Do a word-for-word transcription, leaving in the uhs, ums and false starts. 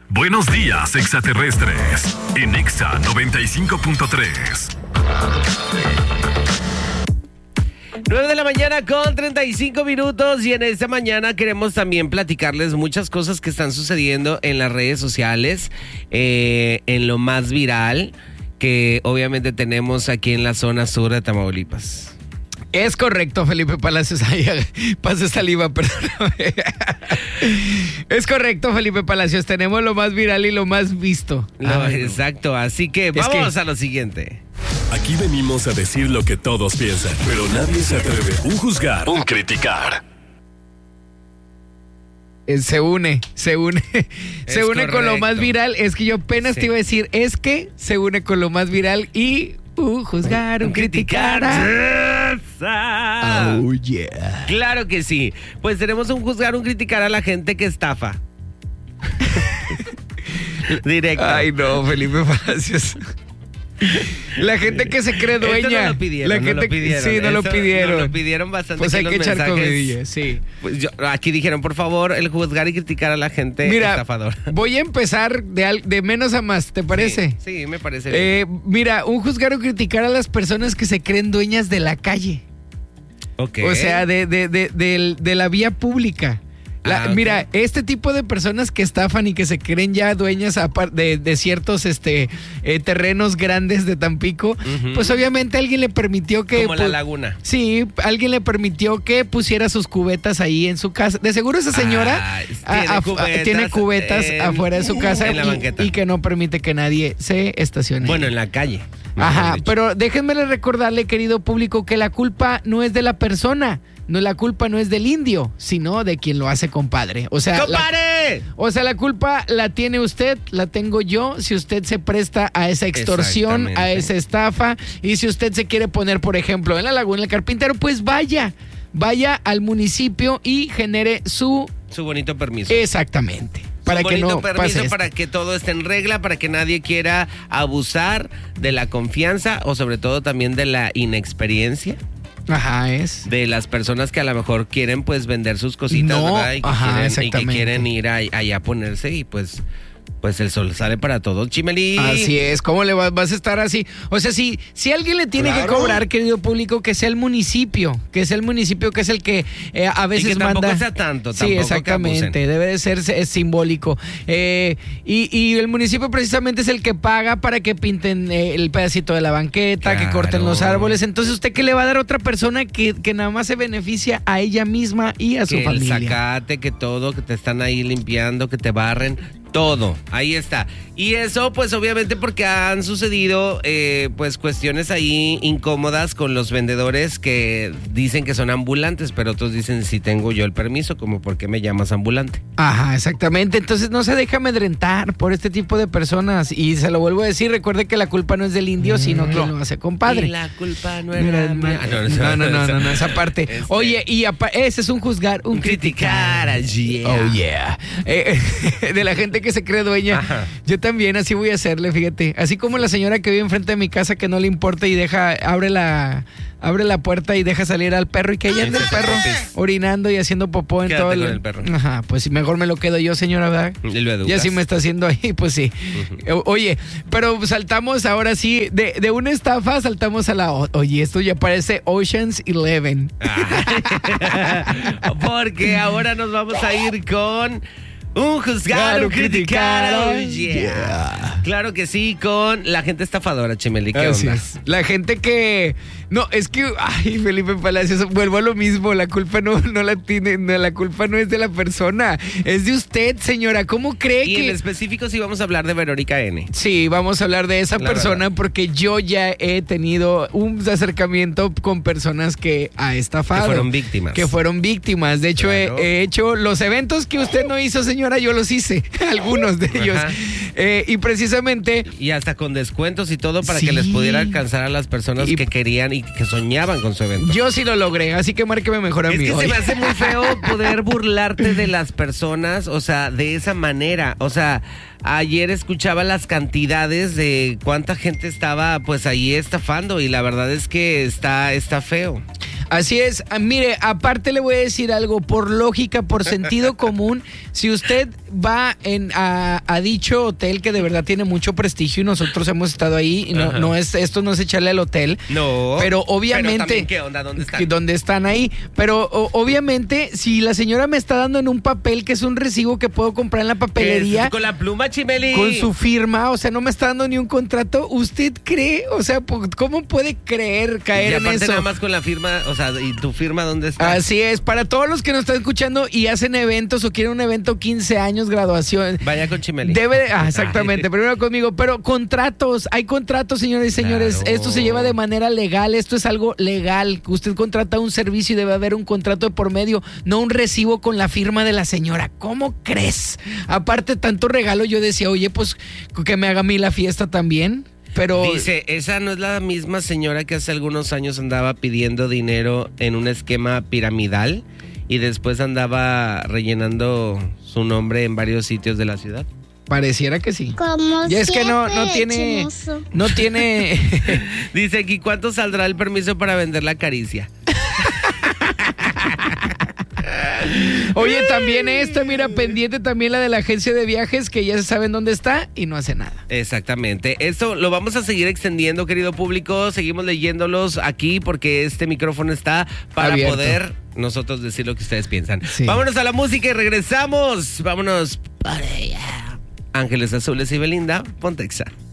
Buenos días, extraterrestres. En Exa noventa y cinco punto tres. nueve de la mañana con treinta y cinco minutos y en esta mañana queremos también platicarles muchas cosas que están sucediendo en las redes sociales, eh, en lo más viral que obviamente tenemos aquí en la zona sur de Tamaulipas. Es correcto, Felipe Palacios. Ay, pase saliva, perdóname. Es correcto, Felipe Palacios. Tenemos lo más viral y lo más visto. No, Ay, exacto, así que vamos que... a lo siguiente. Aquí venimos a decir lo que todos piensan, pero nadie se atreve a un juzgar, un criticar. Eh, Se une, se une, Es se une con lo correcto. más viral. Es que yo apenas Sí. te iba a decir, es que se une con lo más viral y uh, juzgar, un criticar. Ah. Oh, yeah. Claro que sí. Pues tenemos un juzgar, un criticar a la gente que estafa. Directo. Ay, no, Felipe Palacios. La gente que se cree dueña. Esto no lo pidieron, La no gente lo pidieron. Sí, no lo Eso pidieron. nos lo pidieron bastante. Pues aquí hay en que los echar mensajes. comidilla, sí. Pues yo- aquí dijeron, por favor, el juzgar y criticar a la gente Mira, estafadora. voy a empezar de, al- de menos a más, ¿te parece? Sí, sí, me parece bien. Eh, mira, un juzgar o criticar a las personas que se creen dueñas de la calle. Ok. O sea, de, de, de, de- de la vía pública. La- Ah, ok. Mira, este tipo de personas que estafan y que se creen ya dueñas apar- de, de ciertos este, eh, terrenos grandes de Tampico, Ujú. pues obviamente alguien le permitió que... Como la pu- laguna. Sí, alguien le permitió que pusiera sus cubetas ahí en su casa. De seguro esa señora Ah, a- tiene a- cubetas tiene cubetas en- afuera de su casa en la y- banqueta. y, que no permite que nadie se estacione. Bueno, ahí. en la calle. mejor Ajá, dicho. pero déjenme recordarle, querido público, que la culpa no es de la persona, no, la culpa no es del indio, sino de quien lo hace, compadre. O sea, la, ¡Compare! o sea, la culpa la tiene usted, la tengo yo, si usted se presta a esa extorsión, a Exactamente. esa estafa, y si usted se quiere poner, por ejemplo, en la Laguna del Carpintero, pues vaya, vaya al municipio y genere su... Su bonito permiso. Exactamente. Para Un que bonito no permiso pase esto. para que todo esté en regla, para que nadie quiera abusar de la confianza o sobre todo también de la inexperiencia Ajá, es. de las personas que a lo mejor quieren pues vender sus cositas, No, ¿verdad? Y que, ajá, quieren, y que exactamente. quieren ir ahí- allá a ponerse y pues pues el sol sale para todos, Chimeli. Así es, ¿cómo le vas, vas a estar así? O sea, si, si alguien le tiene Claro. que cobrar, querido público, que sea el municipio, que sea el municipio que es el que eh, a veces Y que tampoco manda... sea tanto, Sí, tampoco que exactamente, abusen. debe de ser es simbólico. Eh, y, y el municipio precisamente es el que paga para que pinten eh, el pedacito de la banqueta, que Claro. corten los árboles. Entonces, ¿usted qué le va a dar a otra persona que, que nada más se beneficia a ella misma y a su Que el familia? zacate, que todo, que te están ahí limpiando, que te barren, todo, ahí está. Y eso pues obviamente porque han sucedido eh, pues cuestiones ahí incómodas con los vendedores que dicen que son ambulantes, pero otros dicen si tengo yo el permiso, como por qué me llamas ambulante. Ajá, exactamente. Entonces no se deja amedrentar por este tipo de personas. Y se lo vuelvo a decir, recuerde que la culpa no es del indio, sino quien lo hace, compadre. Y la culpa no Mira, era mía. Ah, no, no, no, no, no, esa parte. Este- Oye, y apa- ese es un juzgar, un, Un criticar, yeah. Oh, yeah. Eh, de la gente que se cree dueña. Ajá. Yo también así voy a hacerle, fíjate. Así como la señora que vive enfrente de mi casa que no le importa y deja, abre la, abre la puerta y deja salir al perro y que ahí anda el perro orinando y haciendo popó en Quédate todo con el perro. Ajá, pues si mejor me lo quedo yo, señora, ¿verdad? Y lo educas. Ya si me está haciendo ahí, pues sí. O- Oye, pero saltamos ahora sí, de, de una estafa saltamos a la... o- Oye, esto ya parece Ocean's Eleven. Porque ahora nos vamos a ir con un juzgar, un criticar. Oh, yeah. Yeah. Claro que sí, con la gente estafadora, Chimeli. ¿Qué Así onda? es. La gente que... No, es que... Ay, Felipe Palacios, vuelvo a lo mismo. La culpa no, no la tiene... No, la culpa no es de la persona. Es de usted, señora. ¿Cómo cree Y que...? en específico sí vamos a hablar de Verónica N. Sí, vamos a hablar de esa La persona verdad. porque yo ya he tenido un acercamiento con personas que ha estafado. Que fueron víctimas. Que fueron víctimas. De hecho, he- Claro. he, hecho los eventos que usted no hizo, señora, yo los hice. Algunos de ellos. Ajá. Eh, y precisamente... Y hasta con descuentos y todo para Sí. que les pudiera alcanzar a las personas Y- que querían y que soñaban con su evento. Yo sí lo logré, así que márqueme mejor a Es mí. que se hoy. me hace muy feo poder burlarte de las personas, o sea, de esa manera. O sea, ayer escuchaba las cantidades de cuánta gente estaba pues ahí estafando y la verdad es que está, está feo. Así es. Ah, mire, aparte le voy a decir algo, por lógica, por sentido común, si usted va en a, a dicho hotel que de verdad tiene mucho prestigio y nosotros hemos estado ahí, y no, no es, esto no es echarle al hotel. No. Pero obviamente. Pero también, ¿qué onda? ¿Dónde están? ¿Dónde están ahí? Pero o, obviamente, si la señora me está dando en un papel que es un recibo que puedo comprar en la papelería. Con la pluma, Chimeli. Con su firma, o sea, no me está dando ni un contrato. ¿Usted cree? O sea, ¿cómo puede creer caer y en aparte eso? Nada más con la firma, o sea, ¿y tu firma dónde está? Así es, para todos los que nos están escuchando y hacen eventos o quieren un evento quince años, graduación. Vaya con Chimeli. Debe, ah, exactamente, Ay. primero conmigo, pero contratos, hay contratos, señores y señores, Claro. esto se lleva de manera legal, esto es algo legal, usted contrata un servicio y debe haber un contrato de por medio, no un recibo con la firma de la señora. ¿Cómo crees? Aparte, tanto regalo, yo decía, oye, pues que me haga a mí la fiesta también. Pero dice, esa no es la misma señora que hace algunos años andaba pidiendo dinero en un esquema piramidal y después andaba rellenando su nombre en varios sitios de la ciudad. Pareciera que sí. Como y es que no, no siempre, tiene, chismoso. no tiene. Dice aquí, ¿cuánto saldrá el permiso para vender la caricia? Oye, también esta, mira, pendiente también la de la agencia de viajes, que ya se saben dónde está y no hace nada. Exactamente. Esto lo vamos a seguir extendiendo, querido público. Seguimos leyéndolos aquí porque este micrófono está para Abierto. poder nosotros decir lo que ustedes piensan. Sí. Vámonos a la música y regresamos. Vámonos para allá. Ángeles Azules y Belinda, Pontexa.